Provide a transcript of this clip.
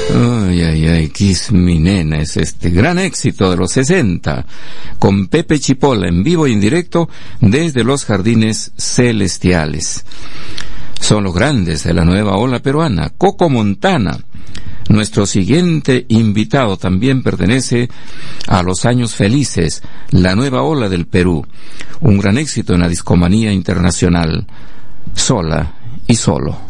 Ay, ay, ay, Kiss Mi Nena es este gran éxito de los 60, con Pepe Chipola en vivo y en directo desde los Jardines Celestiales. Son los grandes de la nueva ola peruana. Coco Montana, nuestro siguiente invitado, también pertenece a los años felices, la nueva ola del Perú. Un gran éxito en la discomanía internacional. Sola y solo.